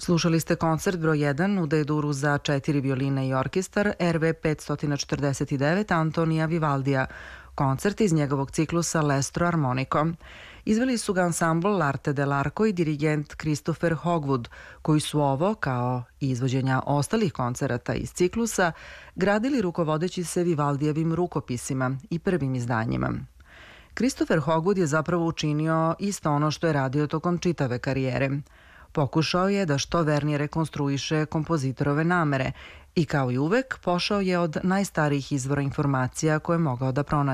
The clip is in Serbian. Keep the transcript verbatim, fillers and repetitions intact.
Slušali ste koncert broj jedan u D-duru za četiri violine i orkestar R V petsto četrdeset devet Antonija Vivaldija, koncert iz njegovog ciklusa Lestro Armonico. Izveli su ga ansambl L'Arte dell'Arco i dirigent Christopher Hogwood, koji su ovo, kao i izvođenja ostalih koncerata iz ciklusa, gradili rukovodeći se Vivaldijevim rukopisima i prvim izdanjima. Christopher Hogwood je zapravo učinio isto ono što je radio tokom čitave karijere. Pokušao je da što vernije rekonstruiše kompozitorove namere i kao i uvek pošao je od najstarijih izvora informacija koje je mogao da pronađe.